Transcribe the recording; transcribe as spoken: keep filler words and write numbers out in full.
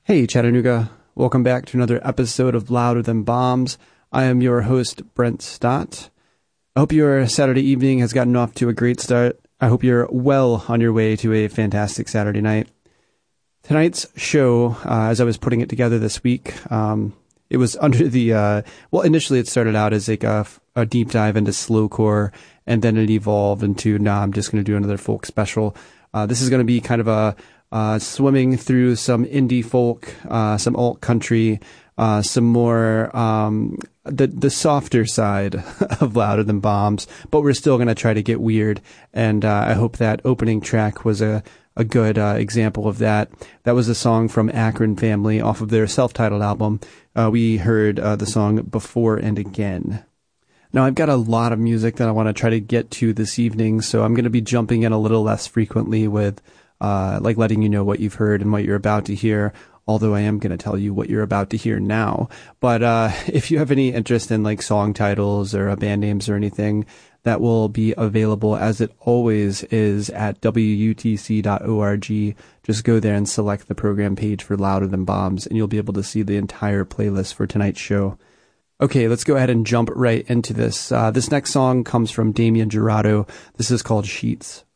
Hey Chattanooga, welcome back to another episode of Louder Than Bombs. I am your host, Brent Stott. I hope your Saturday evening has gotten off to a great start. I hope you're well on your way to a fantastic Saturday night. Tonight's show, uh, as I was putting it together this week, um, it was under the, uh, well, initially it started out as like a, a deep dive into slowcore, and then it evolved into, nah, I'm just going to do another folk special. Uh, this is going to be kind of a Uh, swimming through some indie folk, uh, some alt country, uh, some more, um, the, the softer side of Louder Than Bombs, but we're still going to try to get weird. And, uh, I hope that opening track was a, a good, uh, example of that. That was a song from Akron Family off of their self-titled album. Uh, we heard, uh, the song Before and Again. Now, I've got a lot of music that I want to try to get to this evening, so I'm going to be jumping in a little less frequently with Uh, like letting you know what you've heard and what you're about to hear, although I am going to tell you what you're about to hear now. But uh, if you have any interest in like song titles or uh, band names or anything, that will be available as it always is at W U T C dot org. Just go there and select the program page for Louder Than Bombs, and you'll be able to see the entire playlist for tonight's show. Okay, let's go ahead and jump right into this. Uh, this next song comes from Damien Jurado. This is called Sheets.